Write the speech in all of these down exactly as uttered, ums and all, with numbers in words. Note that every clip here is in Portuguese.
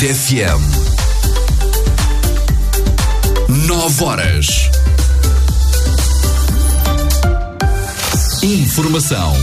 Bendita F M. Nove horas. Informação.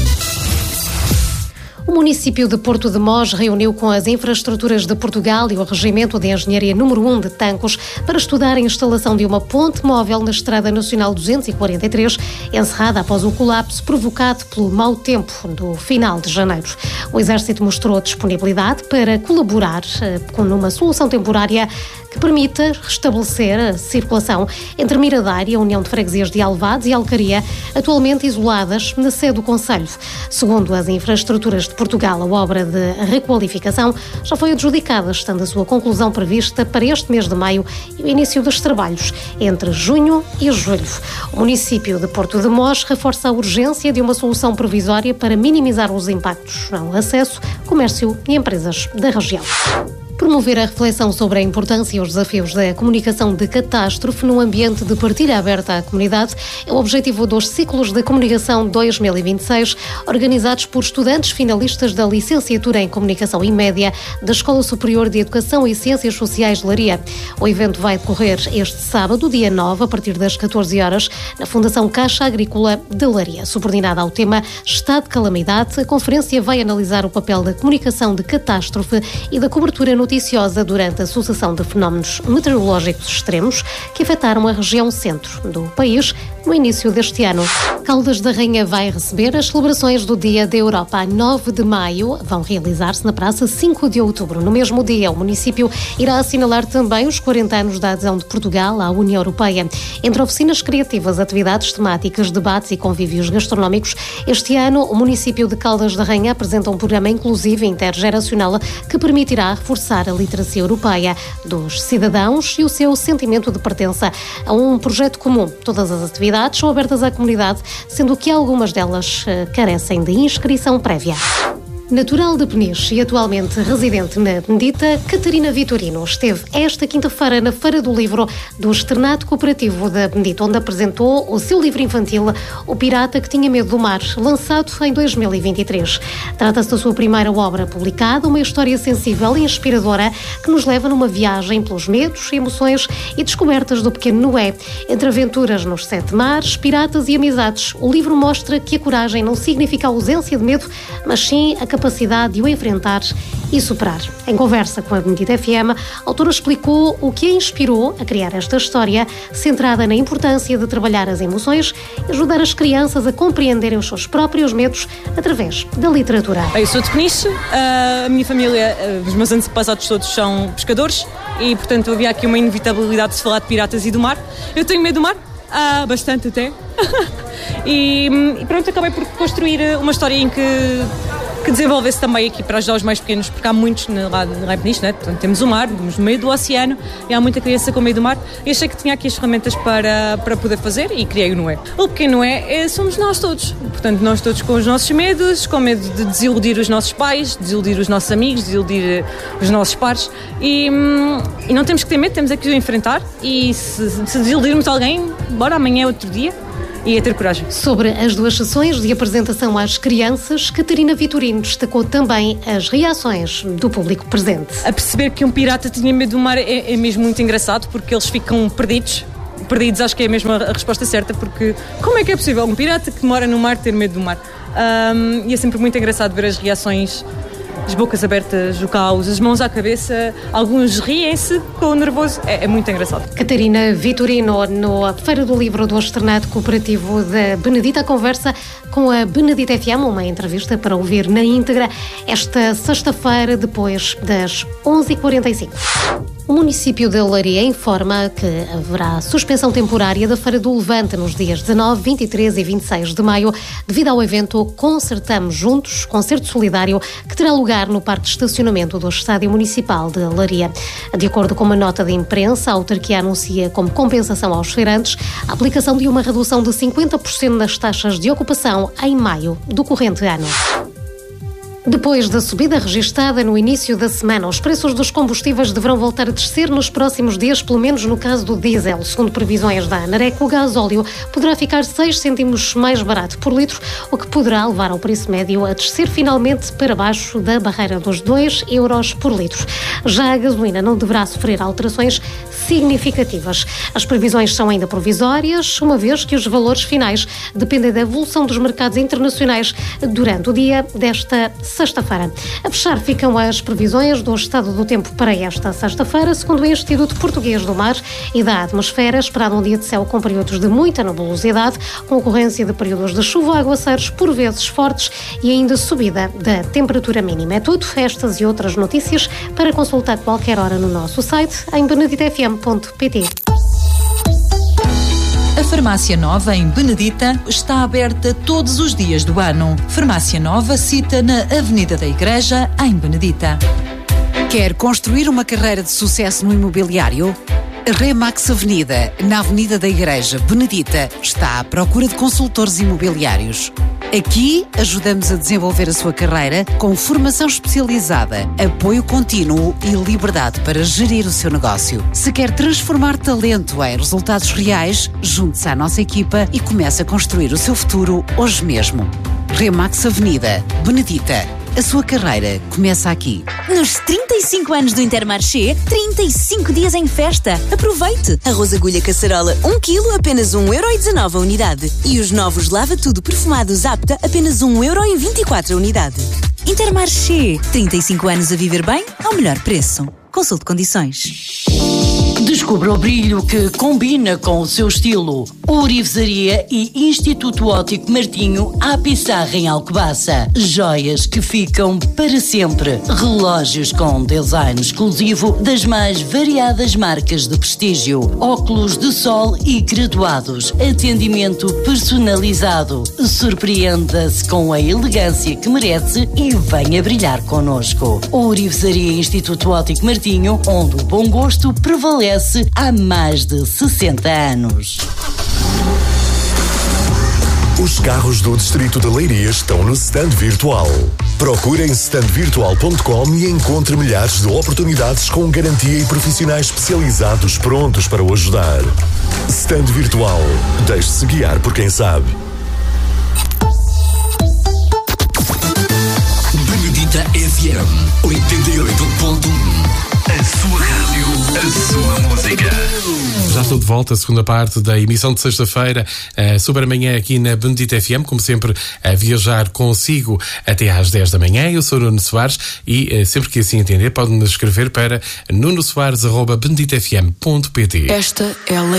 O município de Porto de Mós reuniu com as infraestruturas de Portugal e o Regimento de Engenharia número um de Tancos para estudar a instalação de uma ponte móvel na Estrada Nacional duzentos e quarenta e três, encerrada após o colapso provocado pelo mau tempo do final de janeiro. O Exército mostrou disponibilidade para colaborar com uma solução temporária que permita restabelecer a circulação entre Miradair e a União de Freguesias de Alvados e Alcaria, atualmente isoladas na sede do concelho. Segundo as infraestruturas de Portugal, a obra de requalificação já foi adjudicada, estando a sua conclusão prevista para este mês de maio e o início dos trabalhos entre junho e julho. O município de Porto de Mós reforça a urgência de uma solução provisória para minimizar os impactos ao acesso, comércio e empresas da região. Promover a reflexão sobre a importância e os desafios da comunicação de catástrofe num ambiente de partilha aberta à comunidade é o objetivo dos ciclos de comunicação dois mil e vinte e seis, organizados por estudantes finalistas da licenciatura em Comunicação e Média da Escola Superior de Educação e Ciências Sociais de Leiria. O evento vai decorrer este sábado, dia nove, a partir das catorze horas, na Fundação Caixa Agrícola de Leiria. Subordinada ao tema Estado de Calamidade, a conferência vai analisar o papel da comunicação de catástrofe e da cobertura noticiosa durante a sucessão de fenómenos meteorológicos extremos que afetaram a região centro do país no início deste ano. Caldas da Rainha vai receber as celebrações do Dia da Europa a nove de maio. Vão realizar-se na Praça cinco de outubro. No mesmo dia, o município irá assinalar também os quarenta anos da adesão de Portugal à União Europeia. Entre oficinas criativas, atividades temáticas, debates e convívios gastronómicos, este ano o município de Caldas da Rainha apresenta um programa inclusivo e intergeracional que permitirá reforçar a literacia europeia dos cidadãos e o seu sentimento de pertença a um projeto comum. Todas as atividades são abertas à comunidade, sendo que algumas delas carecem de inscrição prévia. Natural de Peniche e atualmente residente na Bendita, Catarina Vitorino esteve esta quinta-feira na Feira do Livro do Externato Cooperativo da Bendita, onde apresentou o seu livro infantil O Pirata que Tinha Medo do Mar, lançado em dois mil e vinte e três. Trata-se da sua primeira obra publicada, uma história sensível e inspiradora que nos leva numa viagem pelos medos, emoções e descobertas do pequeno Noé. Entre aventuras nos sete mares, piratas e amizades, o livro mostra que a coragem não significa a ausência de medo, mas sim a capacidade de o enfrentar e superar. Em conversa com a Bendita F M, a autora explicou o que a inspirou a criar esta história, centrada na importância de trabalhar as emoções e ajudar as crianças a compreenderem os seus próprios medos através da literatura. Eu sou de Peniche, a minha família, os meus antepassados todos são pescadores e, portanto, havia aqui uma inevitabilidade de se falar de piratas e do mar. Eu tenho medo do mar, ah, bastante até, e, e pronto, acabei por construir uma história em que que desenvolvesse também aqui para ajudar os mais pequenos, porque há muitos lá, lá em Peniche, né? Portanto, temos o mar, temos no meio do oceano e há muita criança com meio do mar, e achei que tinha aqui as ferramentas para, para poder fazer e criei o Noé. O pequeno Noé é, somos nós todos, portanto nós todos com os nossos medos, com medo de desiludir os nossos pais, desiludir os nossos amigos, desiludir os nossos pares e, e não temos que ter medo, temos é que o enfrentar e se, se desiludirmos alguém, bora, amanhã é outro dia. E a ter coragem. Sobre as duas sessões de apresentação às crianças, Catarina Vitorino destacou também as reações do público presente. A perceber que um pirata tinha medo do mar é, é mesmo muito engraçado, porque eles ficam perdidos. Perdidos, acho que é mesmo a resposta certa, porque como é que é possível um pirata que mora no mar ter medo do mar? Um, e é sempre muito engraçado ver as reações, as bocas abertas, o caos, as mãos à cabeça, alguns riem-se com o nervoso, é, é muito engraçado. Catarina Vitorino, na Feira do Livro do Externato Cooperativo da Benedita, conversa com a Benedita F M, uma entrevista para ouvir na íntegra esta sexta-feira, depois das onze e quarenta e cinco. O município de Leiria informa que haverá suspensão temporária da Feira do Levante nos dias dezanove, vinte e três e vinte e seis de maio, devido ao evento Concertamos Juntos, concerto solidário, que terá lugar no parque de estacionamento do Estádio Municipal de Leiria. De acordo com uma nota de imprensa, a autarquia anuncia como compensação aos feirantes a aplicação de uma redução de cinquenta por cento nas taxas de ocupação em maio do corrente ano. Depois da subida registada no início da semana, os preços dos combustíveis deverão voltar a descer nos próximos dias, pelo menos no caso do diesel. Segundo previsões da ANAREC, o gasóleo poderá ficar seis cêntimos mais barato por litro, o que poderá levar ao preço médio a descer finalmente para baixo da barreira dos dois euros por litro. Já a gasolina não deverá sofrer alterações significativas. As previsões são ainda provisórias, uma vez que os valores finais dependem da evolução dos mercados internacionais durante o dia desta sexta-feira. A fechar ficam as previsões do estado do tempo para esta sexta-feira, segundo o Instituto Português do Mar e da Atmosfera. Esperado um dia de céu com períodos de muita nebulosidade, com ocorrência de períodos de chuva, aguaceiros por vezes fortes e ainda subida da temperatura mínima. É tudo, estas e outras notícias para consultar qualquer hora no nosso site em benedita f m ponto p t. A Farmácia Nova, em Benedita, está aberta todos os dias do ano. Farmácia Nova, cita na Avenida da Igreja, em Benedita. Quer construir uma carreira de sucesso no imobiliário? A Remax Avenida, na Avenida da Igreja, Benedita, está à procura de consultores imobiliários. Aqui ajudamos a desenvolver a sua carreira com formação especializada, apoio contínuo e liberdade para gerir o seu negócio. Se quer transformar talento em resultados reais, junte-se à nossa equipa e comece a construir o seu futuro hoje mesmo. Remax Avenida, Benedita. A sua carreira começa aqui. Nos trinta e cinco anos do Intermarché, trinta e cinco dias em festa. Aproveite! Arroz agulha caçarola um quilo, apenas um euro e dezanove a unidade. E os novos Lava Tudo perfumados Apta, apenas um euro e vinte e quatro a unidade. Intermarché, trinta e cinco anos a viver bem ao melhor preço. Consulte condições. Descubra o brilho que combina com o seu estilo. Ourivesaria e Instituto Óptico Martinho à Pissarra em Alcobaça. Joias que ficam para sempre. Relógios com design exclusivo das mais variadas marcas de prestígio. Óculos de sol e graduados. Atendimento personalizado. Surpreenda-se com a elegância que merece e venha brilhar connosco. Ourivesaria e Instituto Óptico Martinho, onde o bom gosto prevalece há mais de sessenta anos. Os carros do Distrito de Leiria estão no stand virtual. Procure em stand virtual ponto com e encontre milhares de oportunidades com garantia e profissionais especializados prontos para o ajudar. Stand virtual. Deixe-se guiar por quem sabe. Benedita F M oitenta e oito ponto um. A sua rádio, a sua música. Já estou de volta, a segunda parte da emissão de sexta-feira, uh, sobre amanhã aqui na Benedita F M, como sempre, a viajar consigo até às dez da manhã. Eu sou Nuno Soares e uh, sempre que assim entender, pode-me escrever para nuno soares arroba benedita f m ponto p t. Esta é a lei.